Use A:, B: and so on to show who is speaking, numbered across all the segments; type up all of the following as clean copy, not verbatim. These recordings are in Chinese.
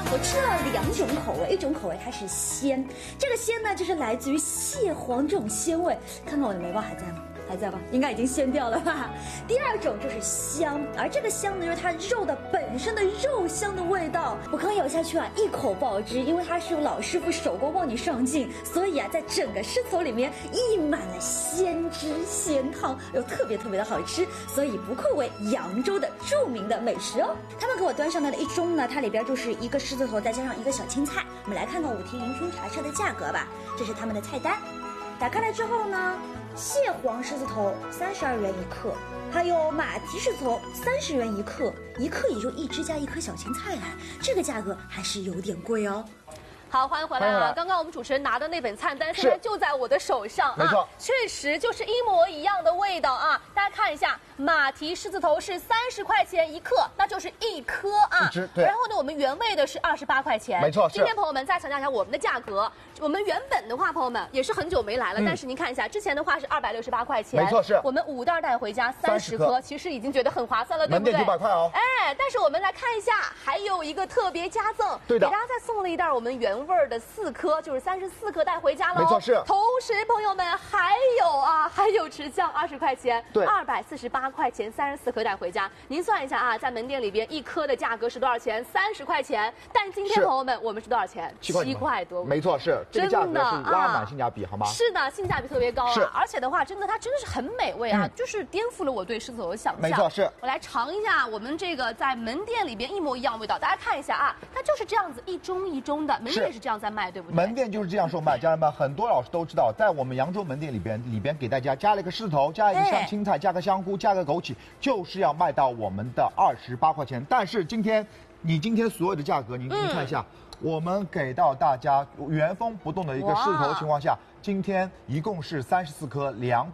A: 我吃了2种口味，一种口味它是鲜，这个鲜呢就是来自于蟹黄这种鲜味。看看我的眉毛还在吗？还在吧？应该已经鲜掉了吧。第2种就是香，而这个香呢，就是它肉的本身的肉香的味道。我刚咬下去啊，一口爆汁，因为它是由老师傅手工帮你上劲，所以啊，在整个狮子头里面溢满了鲜汁鲜汤，又特别的好吃，所以不愧为扬州的著名的美食哦。他们给我端上来的一盅呢，它里边就是一个狮子头，再加上一个小青菜。我们来看看武庭迎春茶社的价格吧，这是他们的菜单。打开来之后呢，蟹黄狮子头32元一克，还有马蹄狮子头30元一克，一克也就1只加1颗小青菜哎，这个价格还是有点贵哦。
B: 好，欢迎回来啊！刚刚我们主持人拿的那本菜单现在就在我的手上
C: 没错，
B: 确实就是一模一样的味道啊！大家看一下，马蹄狮子头是30块钱一克，那就是1颗啊。
C: 1只，对。
B: 然后呢，我们原味的是28块钱，
C: 没错。
B: 今天朋友们再强调一下我们的价格，我们原本的话，朋友们也是很久没来了，但是您看一下，之前的话是268块钱，
C: 没错是。
B: 我们5袋带回家30颗，其实已经觉得很划算了，对不对？
C: 门店900块哦。
B: 哎，但是我们来看一下，还有一个特别加赠，
C: 对的，
B: 给大家再送了一袋我们原味的4颗，就是34颗带回家了。
C: 没错是。
B: 同时，朋友们还有直降20块钱，
C: 对
B: ，248块钱34颗带回家。您算一下啊，在门店里边1颗的价格是多少钱？30块钱。但今天朋友们，我们是多少钱？7块多。
C: 没错，是这个价格是拉满性价比，好吗？
B: 是的，性价比特别高啊。
C: 是。
B: 而且的话，它真的是很美味啊，就是颠覆了我对狮子头的想象。
C: 没错，是。
B: 我来尝一下我们这个在门店里边一模一样的味道，大家看一下啊，它就是这样子一盅一盅的，门店是这样在卖，对不对？
C: 门店就是这样售卖，家人们，很多老师都知道，在我们扬州门店里边给大家加了一个狮子头，加一个香青菜，加个香菇，加个枸杞，就是要卖到我们的28块钱。但是今天所有的价格，您看一下，我们给到大家原封不动的一个狮子头的情况下，今天一共是34颗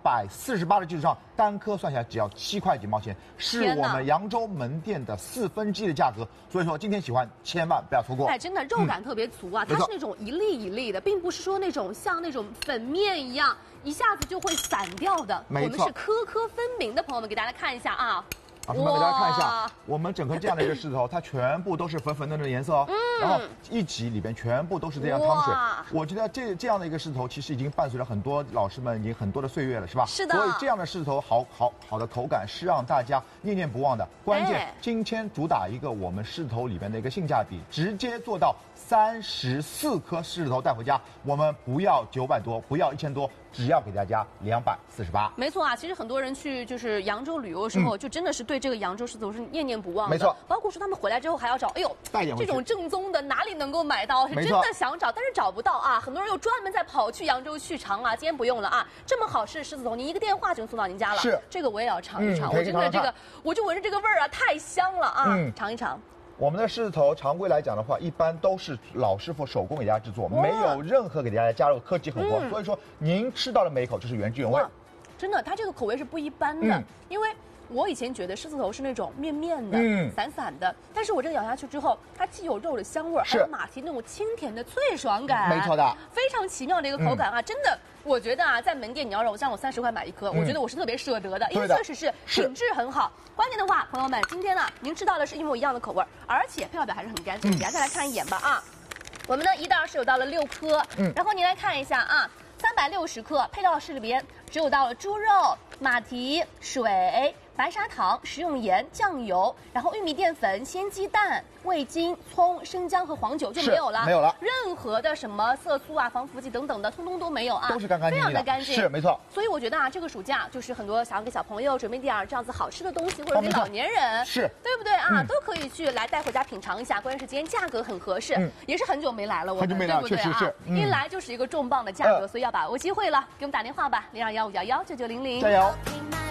C: ，248的基础上，单颗算下来只要7块几毛钱，是我们扬州门店的1/4的价格。所以说今天喜欢千万不要错过。
B: 哎，真的肉感特别足啊，它是那种一粒一粒的，并不是说那种像那种粉面一样一下子就会散掉的。我们是颗颗分明的，朋友们给大家看一下啊。
C: 老师们给大家看一下，我们整个这样的一个狮子头，它全部都是粉粉嫩嫩的颜色哦。然后一集里边全部都是这样汤水。我觉得这样的一个狮子头，其实已经伴随了很多老师们已经很多的岁月了，是吧？
B: 是的。
C: 所以这样的狮子头好的口感是让大家念念不忘的。关键今天主打一个我们狮子头里边的一个性价比，直接做到34颗狮子头带回家，我们不要900多，不要1000多。只要给大家248。
B: 没错啊，其实很多人去就是扬州旅游的时候，就真的是对这个扬州狮子头是念念不忘的。
C: 没错，
B: 包括说他们回来之后还要找，哎呦，这种正宗的哪里能够买到？是真的想找，但是找不到啊。很多人又专门在跑去扬州续尝啊。今天不用了啊，这么好吃的狮子头，您一个电话就能送到您家了。
C: 是，
B: 这个我也要尝一尝。我真的这个，我就闻着这个味儿啊，太香了啊！尝一尝。
C: 我们的狮子头常规来讲的话，一般都是老师傅手工给大家制作，没有任何给大家加入科技狠活，所以说您吃到的每一口就是原汁原味。
B: 真的，它这个口味是不一般的，因为我以前觉得狮子头是那种面面的、散散的，但是我这个咬下去之后，它既有肉的香味，还有马蹄那种清甜的脆爽感，
C: 没错的，
B: 非常奇妙的一个口感啊！真的，我觉得啊，在门店你要让我30块买1颗，我觉得我是特别舍得的，因为确实是品质很好。关键的话，朋友们，今天呢，您吃到的是一模一样的口味，而且配料表还是很干净。大家再来看一眼吧啊，我们呢一袋是有到了6颗，然后您来看一下啊。360克，配料室里边只有到了猪肉、马蹄、水、白砂糖、食用盐、酱油，然后玉米淀粉、鲜鸡蛋、味精、葱、生姜和黄酒就没有了，
C: 没有了，
B: 任何的什么色素啊、防腐剂等等的，通通都没有啊，
C: 都是干干净净的，
B: 非常的干净，
C: 是没错。
B: 所以我觉得啊，这个暑假就是很多想要给小朋友准备点这样子好吃的东西，或者给老年人，
C: 是
B: 对不对啊？都可以去来带回家品尝一下。关键是今天价格很合适，也是很久没来了，我们对不对啊？一来就是一个重磅的价格，所以要把握机会了。给我们打电话吧，0215119900，
C: 加油。